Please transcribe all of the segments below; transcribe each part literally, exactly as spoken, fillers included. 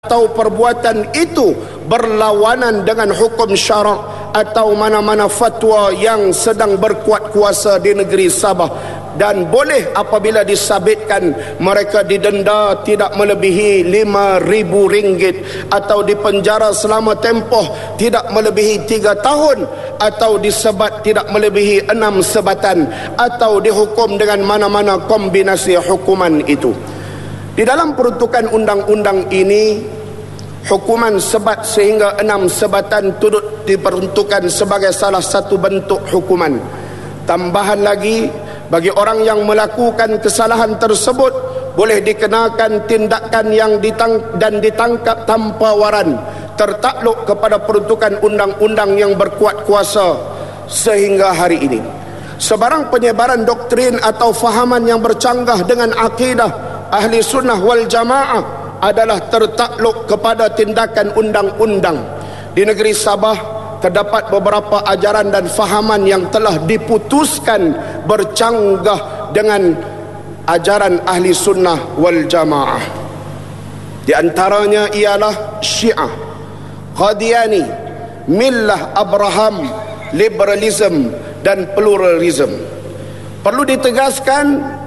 atau perbuatan itu berlawanan dengan hukum syarak atau mana-mana fatwa yang sedang berkuat kuasa di negeri Sabah, dan boleh apabila disabitkan mereka didenda tidak melebihi lima ribu ringgit atau dipenjara selama tempoh tidak melebihi tiga tahun atau disebat tidak melebihi enam sebatan atau dihukum dengan mana-mana kombinasi hukuman itu. Di dalam peruntukan undang-undang ini, hukuman sebat sehingga enam sebatan turut diperuntukkan sebagai salah satu bentuk hukuman. Tambahan lagi, bagi orang yang melakukan kesalahan tersebut boleh dikenakan tindakan yang ditang dan ditangkap tanpa waran, tertakluk kepada peruntukan undang-undang yang berkuat kuasa sehingga hari ini. Sebarang penyebaran doktrin atau fahaman yang bercanggah dengan akidah Ahli Sunnah wal Jamaah adalah tertakluk kepada tindakan undang-undang. Di negeri Sabah terdapat beberapa ajaran dan fahaman yang telah diputuskan bercanggah dengan ajaran Ahli Sunnah wal Jamaah. Di antaranya ialah Syiah, Qadiani, Millah Abraham, liberalism dan pluralism. Perlu ditegaskan,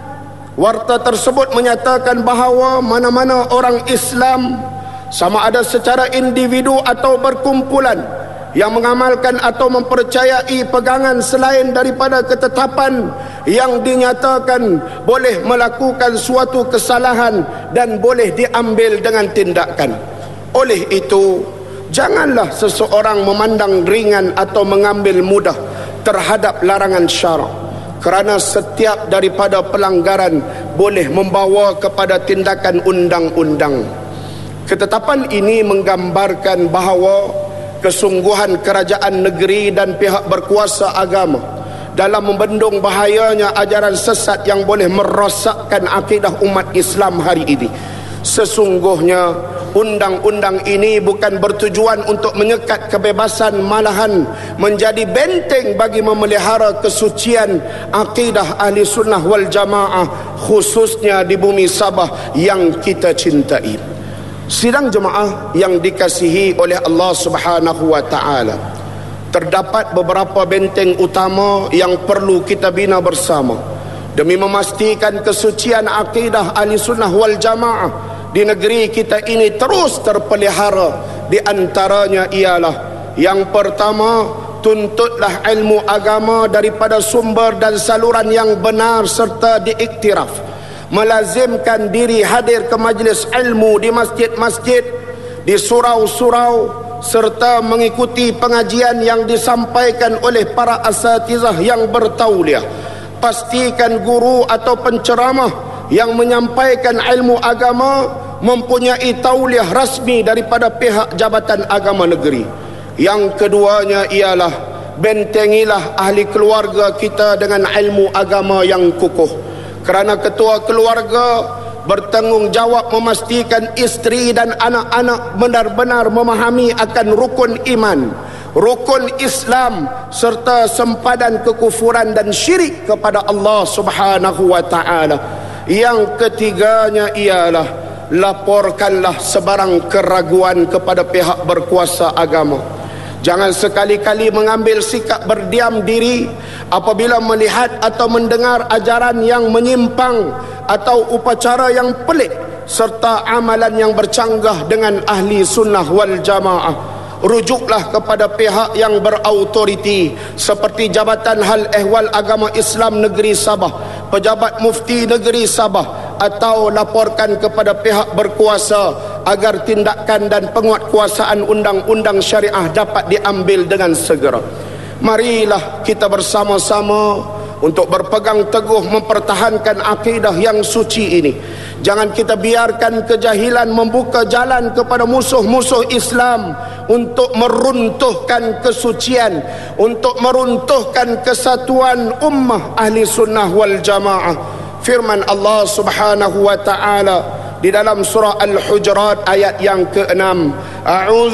warta tersebut menyatakan bahawa mana-mana orang Islam, sama ada secara individu atau berkumpulan, yang mengamalkan atau mempercayai pegangan selain daripada ketetapan yang dinyatakan, boleh melakukan suatu kesalahan dan boleh diambil dengan tindakan. Oleh itu, janganlah seseorang memandang ringan atau mengambil mudah terhadap larangan syarak, kerana setiap daripada pelanggaran boleh membawa kepada tindakan undang-undang. Ketetapan ini menggambarkan bahawa kesungguhan kerajaan negeri dan pihak berkuasa agama dalam membendung bahayanya ajaran sesat yang boleh merosakkan akidah umat Islam hari ini. Sesungguhnya undang-undang ini bukan bertujuan untuk menyekat kebebasan, malahan menjadi benteng bagi memelihara kesucian akidah Ahli Sunnah wal Jamaah, khususnya di bumi Sabah yang kita cintai. Sidang jemaah yang dikasihi oleh Allah Subhanahu wa taala, terdapat beberapa benteng utama yang perlu kita bina bersama demi memastikan kesucian akidah Ahli Sunnah wal Jamaah di negeri kita ini terus terpelihara. Di antaranya ialah, yang pertama, tuntutlah ilmu agama daripada sumber dan saluran yang benar serta diiktiraf. Melazimkan diri hadir ke majlis ilmu di masjid-masjid, di surau-surau, serta mengikuti pengajian yang disampaikan oleh para asatizah yang bertauliah. Pastikan guru atau penceramah yang menyampaikan ilmu agama mempunyai tauliah rasmi daripada pihak Jabatan Agama Negeri. Yang keduanya ialah, bentengilah ahli keluarga kita dengan ilmu agama yang kukuh, kerana ketua keluarga bertanggungjawab memastikan isteri dan anak-anak benar-benar memahami akan rukun iman, rukun Islam, serta sempadan kekufuran dan syirik kepada Allah Subhanahu wa taala. Yang ketiganya ialah, laporkanlah sebarang keraguan kepada pihak berkuasa agama. Jangan sekali-kali mengambil sikap berdiam diri apabila melihat atau mendengar ajaran yang menyimpang atau upacara yang pelik serta amalan yang bercanggah dengan Ahli Sunnah wal Jamaah. Rujuklah kepada pihak yang berautoriti seperti Jabatan Hal Ehwal Agama Islam Negeri Sabah, Pejabat Mufti Negeri Sabah, atau laporkan kepada pihak berkuasa agar tindakan dan penguatkuasaan undang-undang syariah dapat diambil dengan segera. Marilah kita bersama-sama untuk berpegang teguh mempertahankan akidah yang suci ini. Jangan kita biarkan kejahilan membuka jalan kepada musuh-musuh Islam untuk meruntuhkan kesucian, untuk meruntuhkan kesatuan ummah Ahli Sunnah wal Jamaah. Firman Allah Subhanahu wa taala di dalam surah Al-Hujurat ayat yang keenam, A'udzu